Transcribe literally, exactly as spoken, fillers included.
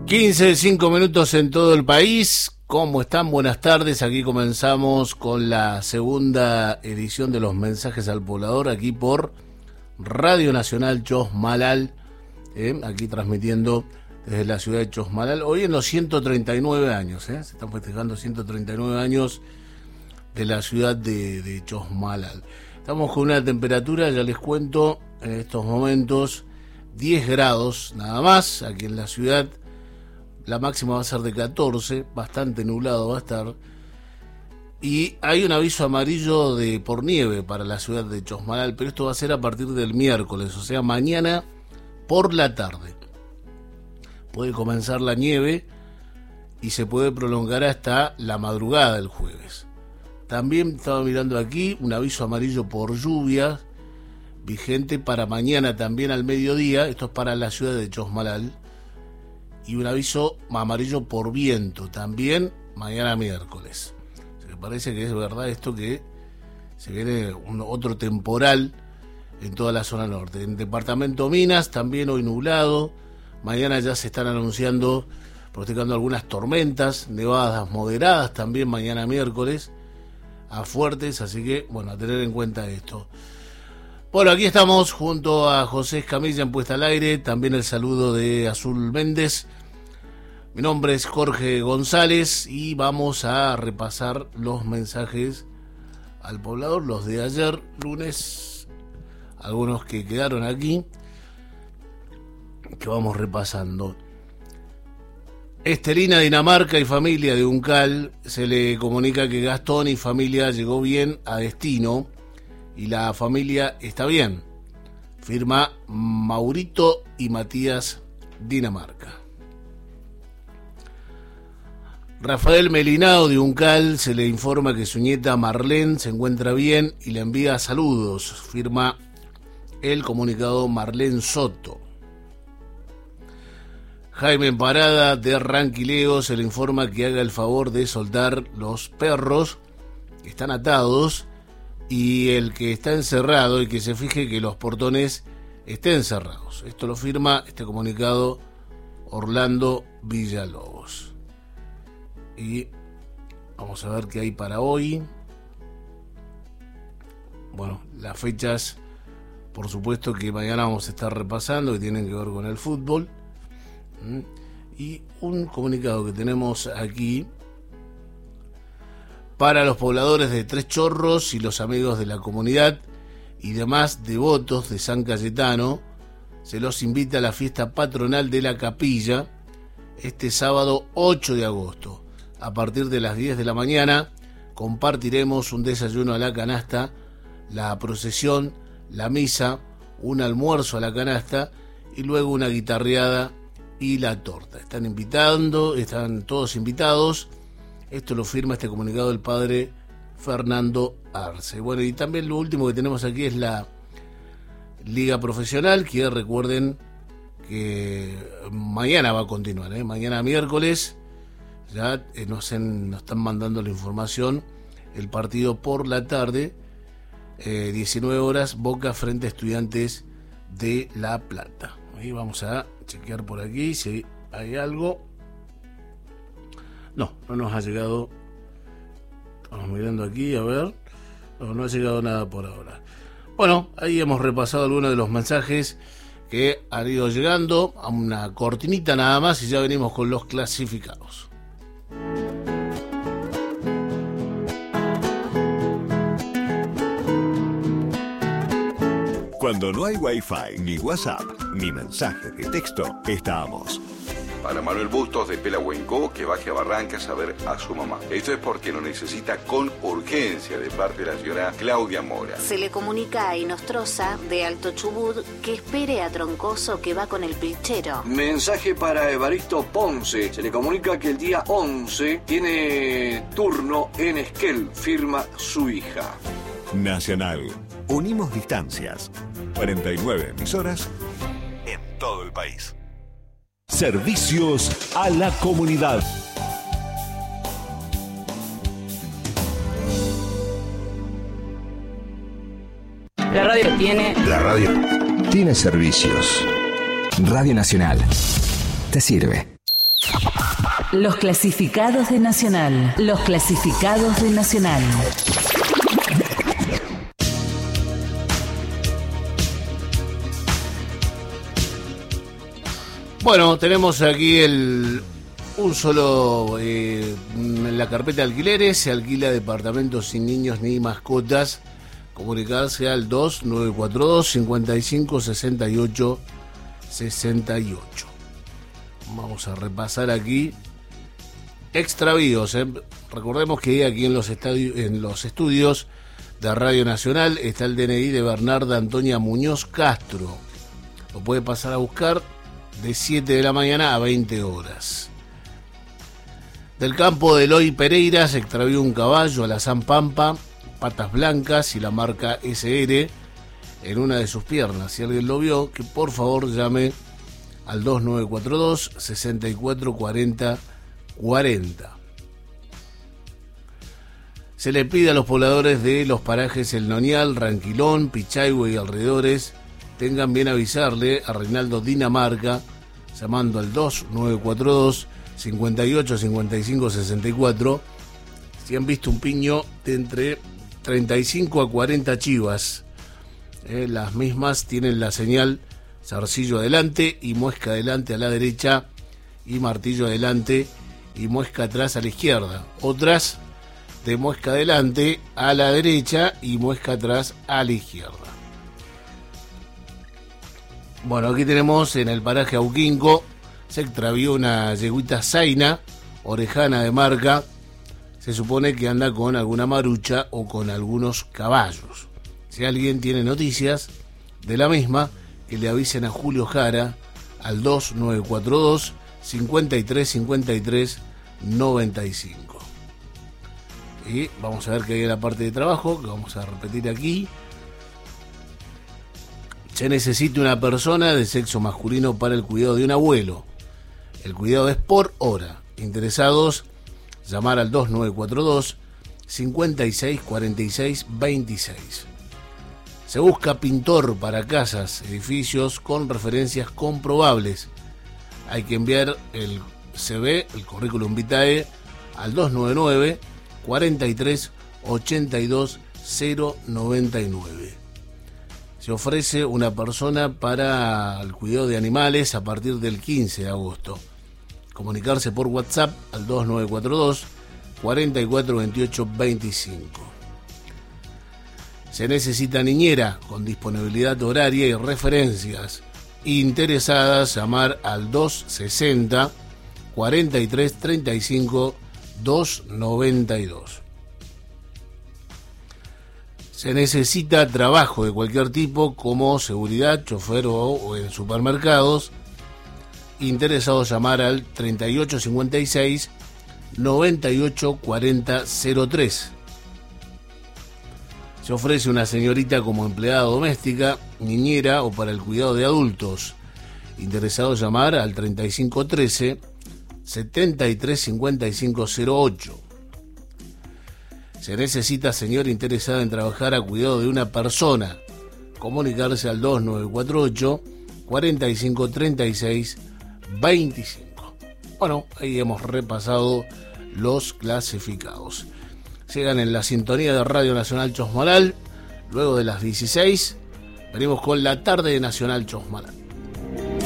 quince, cinco minutos en todo el país. ¿Cómo están? Buenas tardes. Aquí comenzamos con la segunda edición de los mensajes al poblador, aquí por Radio Nacional Chosmalal, eh, aquí transmitiendo desde la ciudad de Chosmalal. Hoy en los ciento treinta y nueve años, eh, se están festejando ciento treinta y nueve años de la ciudad de, de Chosmalal. Estamos con una temperatura, ya les cuento, en estos momentos diez grados nada más, aquí en la ciudad. La máxima va a ser de catorce, bastante nublado va a estar. Y hay un aviso amarillo de por nieve para la ciudad de Chosmalal, pero esto va a ser a partir del miércoles, o sea, mañana por la tarde. Puede comenzar la nieve y se puede prolongar hasta la madrugada del jueves. También estaba mirando aquí un aviso amarillo por lluvia, vigente para mañana también al mediodía, esto es para la ciudad de Chosmalal. Y un aviso amarillo por viento, también mañana miércoles. Me parece que es verdad esto, que se viene un, otro temporal en toda la zona norte. En departamento Minas, también hoy nublado. Mañana ya se están anunciando, pronosticando algunas tormentas, nevadas moderadas también mañana miércoles, a fuertes, así que, bueno, a tener en cuenta esto. Bueno, aquí estamos junto a José Escamilla en Puesta al Aire, también el saludo de Azul Méndez. Mi nombre es Jorge González y vamos a repasar los mensajes al poblador, los de ayer, lunes, algunos que quedaron aquí, que vamos repasando. Estelina, Dinamarca y familia de Uncal, se le comunica que Gastón y familia llegó bien a destino y la familia está bien. Firma Maurito y Matías, Dinamarca. Rafael Melinao de Uncal se le informa que su nieta Marlene se encuentra bien y le envía saludos. Firma el comunicado Marlene Soto. Jaime Parada de Ranquileo se le informa que haga el favor de soltar los perros que están atados y el que está encerrado, y que se fije que los portones estén cerrados. Esto lo firma este comunicado Orlando Villalobos. Y vamos a ver qué hay para hoy. Bueno, las fechas, por supuesto que mañana vamos a estar repasando, que tienen que ver con el fútbol. Y un comunicado que tenemos aquí para los pobladores de Tres Chorros y los amigos de la comunidad y demás devotos de San Cayetano. Se los invita a la fiesta patronal de la capilla este sábado ocho de agosto. A partir de las diez de la mañana compartiremos un desayuno a la canasta, la procesión, la misa, un almuerzo a la canasta y luego una guitarreada y la torta. Están invitando, están todos invitados. Esto lo firma este comunicado del padre Fernando Arce. Bueno, y también lo último que tenemos aquí es la Liga Profesional, que recuerden que mañana va a continuar, ¿eh? Mañana miércoles ya eh, nos, en, nos están mandando la información. El partido por la tarde, eh, diecinueve horas, Boca frente a Estudiantes de La Plata. Ahí vamos a chequear por aquí si hay algo. No, no nos ha llegado. Estamos mirando aquí, a ver. No, no ha llegado nada por ahora. Bueno, ahí hemos repasado algunos de los mensajes que han ido llegando. A una cortinita nada más y ya venimos con los clasificados. Cuando no hay Wi-Fi, ni WhatsApp, ni mensajes de texto, estamos. Para Manuel Bustos de Pelahuenco, que baje a Barrancas a ver a su mamá. Esto es porque lo necesita con urgencia de parte de la señora Claudia Mora. Se le comunica a Inostroza de Alto Chubut que espere a Troncoso, que va con el pilchero. Mensaje para Evaristo Ponce. Se le comunica que el día once tiene turno en Esquel. Firma su hija. Nacional. Unimos distancias. cuarenta y nueve emisoras en todo el país. Servicios a la comunidad. La radio tiene... La radio tiene servicios. Radio Nacional. Te sirve. Los clasificados de Nacional. Los clasificados de Nacional. Bueno, tenemos aquí el un solo eh, en la carpeta de alquileres. Se alquila departamentos sin niños ni mascotas. Comunicarse al dos nueve cuatro dos, cinco cinco, seis ocho seis ocho. Vamos a repasar aquí extravíos. ¿eh? Recordemos que aquí en los, estadios, en los estudios de Radio Nacional está el D N I de Bernarda Antonia Muñoz Castro. Lo puede pasar a buscar de siete de la mañana a veinte horas. Del campo de Eloy Pereira se extravió un caballo a la San Pampa, patas blancas y la marca S R en una de sus piernas. Si alguien lo vio, que por favor llame al dos nueve cuatro dos, seis cuatro cuatro cero cuatro cero. Se le pide a los pobladores de los parajes El Nonial, Ranquilón, Pichahue y alrededores tengan bien avisarle a Reinaldo Dinamarca llamando al dos nueve cuatro dos, cinco ocho cinco cinco seis cuatro si han visto un piño de entre treinta y cinco a cuarenta chivas. Eh, las mismas tienen la señal zarcillo adelante y muesca adelante a la derecha y martillo adelante y muesca atrás a la izquierda. Otras de muesca adelante a la derecha y muesca atrás a la izquierda. Bueno, aquí tenemos en el paraje Auquinco, se extravió una yeguita zaina, orejana de marca, se supone que anda con alguna marucha o con algunos caballos. Si alguien tiene noticias de la misma, que le avisen a Julio Jara al dos nueve cuatro dos, cinco tres cinco tres nueve cinco. Y vamos a ver qué hay en la parte de trabajo, que vamos a repetir aquí. Se necesita una persona de sexo masculino para el cuidado de un abuelo. El cuidado es por hora. Interesados, llamar al dos nueve cuatro dos, cinco seis cuatro seis dos seis. Se busca pintor para casas, edificios con referencias comprobables. Hay que enviar el C V, el currículum vitae, al dos nueve nueve, cuatro tres, ocho dos cero nueve nueve. Se ofrece una persona para el cuidado de animales a partir del quince de agosto. Comunicarse por WhatsApp al dos nueve cuatro dos, cuatro cuatro veintiocho veinticinco. Se necesita niñera con disponibilidad horaria y referencias. Interesadas, llamar al dos sesenta, cuarenta y tres treinta y cinco, doscientos noventa y dos. Se necesita trabajo de cualquier tipo como seguridad, chofer o, o en supermercados. Interesados, llamar al treinta y ocho cincuenta y seis, noventa y ocho cuarenta cero tres. Se ofrece una señorita como empleada doméstica, niñera o para el cuidado de adultos. Interesados, llamar al treinta y cinco trece, setenta y tres cincuenta y cinco cero ocho. Se necesita señora interesada en trabajar a cuidado de una persona. Comunicarse al dos nueve cuatro ocho, cuarenta y cinco treinta y seis veinticinco. Bueno, ahí hemos repasado los clasificados. Sigan en la sintonía de Radio Nacional Chosmalal. Luego de las dieciséis, venimos con la tarde de Nacional Chosmalal.